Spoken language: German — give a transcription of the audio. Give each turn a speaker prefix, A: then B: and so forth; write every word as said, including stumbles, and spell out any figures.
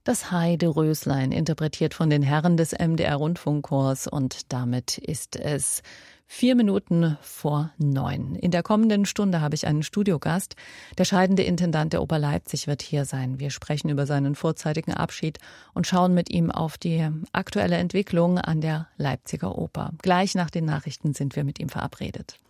A: Das Heideröslein, interpretiert von den Herren des M D R-Rundfunkchors, und damit ist es vier Minuten vor neun. In der kommenden Stunde habe ich einen Studiogast. Der scheidende Intendant der Oper Leipzig wird hier sein. Wir sprechen über seinen vorzeitigen Abschied und schauen mit ihm auf die aktuelle Entwicklung an der Leipziger Oper. Gleich nach den Nachrichten sind wir mit ihm verabredet.